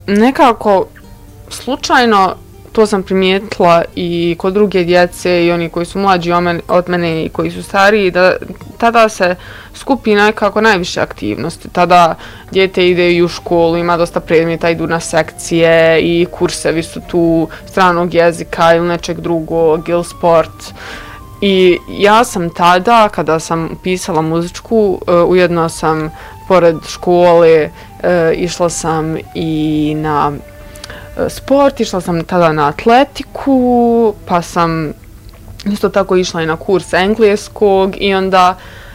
nekako slučajno to sam primijetila i kod druge djece i oni koji su mlađi od mene i koji su stariji, da tada se skupi nekako najviše aktivnosti. Tada dijete ide i u školu, ima dosta predmeta, idu na sekcije i kursevi su tu stranog jezika ili nečeg drugog ili sport. I ja sam tada, kada sam upisala muzičku, ujedno sam pored škole išla sam i na sport, išla sam tada na atletiku, pa sam isto tako išla i na kurs engleskog i onda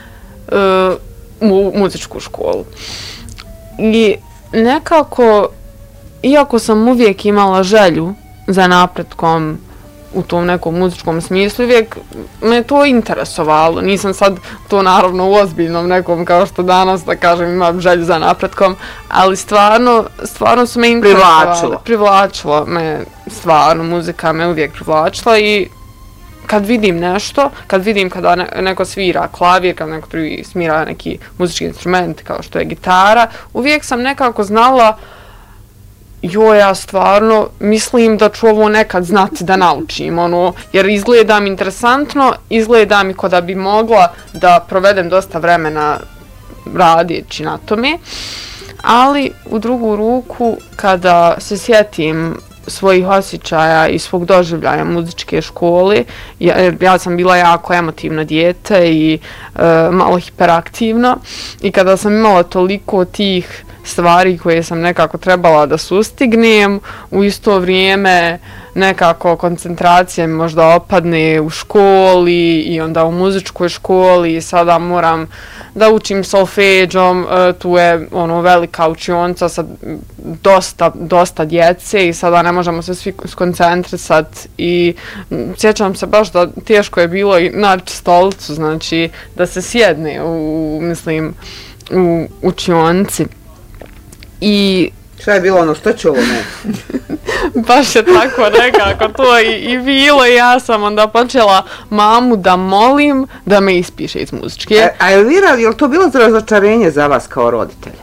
u muzičku školu. I nekako, iako sam uvijek imala želju za napretkom u tom nekom muzičkom smislu, uvijek me to interesovalo. Nisam sad to naravno u ozbiljnom nekom, kao što danas da kažem imam želju za napretkom, ali stvarno su me interesovalo. Privlačilo me stvarno, muzika me uvijek privlačila i kad vidim nešto, kad vidim kada neko svira klavir, kad neko drugi svira neki muzički instrument kao što je gitara, uvijek sam nekako znala ja stvarno mislim da ću ovo nekad znati da naučim, jer izgleda mi interesantno, izgleda mi kao da bi mogla da provedem dosta vremena radijeći na tome, ali u drugu ruku kada se sjetim svojih osjećaja i svog doživljaja muzičke škole, ja sam bila jako emotivno dijete i malo hiperaktivno i kada sam imala toliko tih stvari koje sam nekako trebala da sustignem, u isto vrijeme nekako koncentracija mi možda opadne u školi i onda u muzičkoj školi i sada moram da učim solfeđom, tu je velika učionica sa dosta djece i sada ne možemo se svi skoncentrisati i sjećam se baš da teško je bilo i naći stolicu, znači da se sjedne u učionici. I šta je bilo što će ovo ne? Baš je tako nekako to i bilo i ja sam onda počela mamu da molim da me ispiše iz muzičke. A Elvira, je li to bilo razočarenje za vas kao roditelje?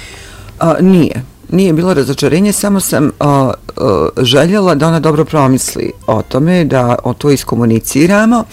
Nije bilo razočarenje, samo sam željela da ona dobro promisli o tome, da to iskomuniciramo.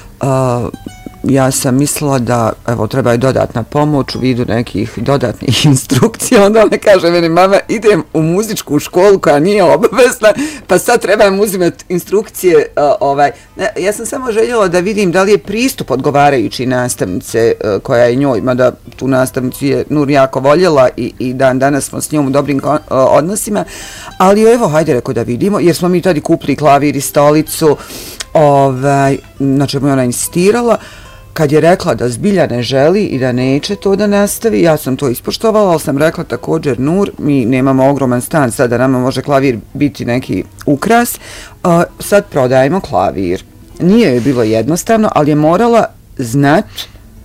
Ja sam mislila da treba i dodatna pomoć u vidu nekih dodatnih instrukcija, onda ona kaže meni, mama, idem u muzičku školu koja nije obavezna, pa sad trebam uzimati instrukcije. Ja sam samo željela da vidim da li je pristup odgovarajući nastavnice koja je njoj, mada tu nastavnicu je Nur jako voljela i danas smo s njom u dobrim odnosima, ali evo, hajde reko da vidimo, jer smo mi tada kupili klavir i stolicu, na čemu je ona insistirala. Kad je rekla da zbilja ne želi i da neće to da nastavi, ja sam to ispoštovala, ali sam rekla također, Nur, mi nemamo ogroman stan, sada nama može klavir biti neki ukras, sad prodajemo klavir. Nije joj bilo jednostavno, ali je morala znati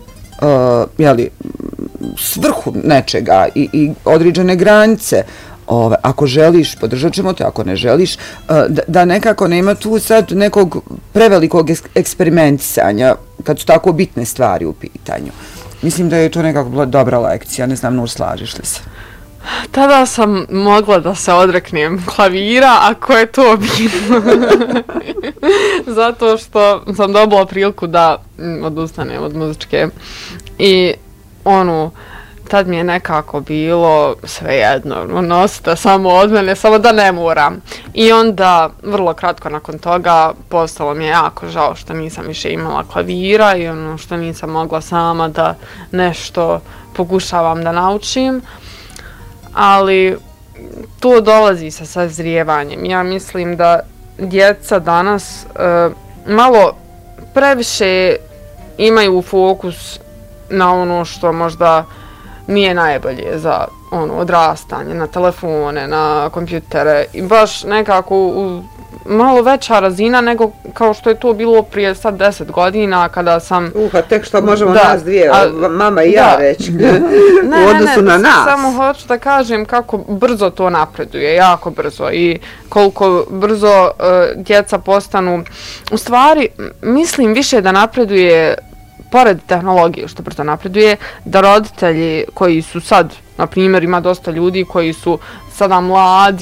svrhu nečega i određene granice. Ako želiš, podržat ćemo te, ako ne želiš, da nekako nema tu sad nekog prevelikog eksperimentisanja kad su tako bitne stvari u pitanju. Mislim da je to nekako bila dobra lekcija, ne znam, Nur, slažiš li se? Tada sam mogla da se odreknem klavira, ako je to bilo. Zato što sam dobila priliku da odustanem od muzičke i tad mi je nekako bilo svejedno, nosite samo od mene, samo da ne moram. I onda, vrlo kratko nakon toga, postalo mi je jako žao što nisam više imala klavira i što nisam mogla sama da nešto pokušavam da naučim. Ali to dolazi sa sazrijevanjem. Ja mislim da djeca danas malo previše imaju fokus na ono što možda nije najbolje za odrastanje, na telefone, na kompjutere i baš nekako malo veća razina nego kao što je to bilo prije sad 10 godina kada sam... tek što možemo nas dvije, mama i ja reći, u odnosu na nas. Samo hoću da kažem kako brzo to napreduje, jako brzo i koliko brzo djeca postanu. U stvari, mislim više da napreduje pored tehnologije što brzo napreduje, da roditelji koji su sad, na primjer, ima dosta ljudi koji su sada mladi